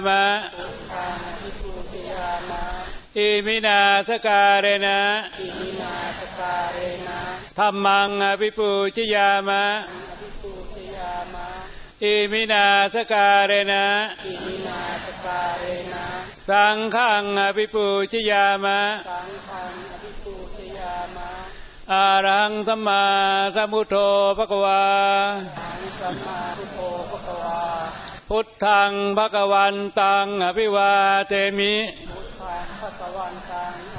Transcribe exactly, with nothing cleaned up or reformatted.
มะอิมินาสการะนะธัมมังอภิปูชยามะอิมินาสการะนะสังฆังอภิปูชยามะอะระหังสัมมาสัมพุทโธภควาพุทธังภควันตังอภิวาเทมิ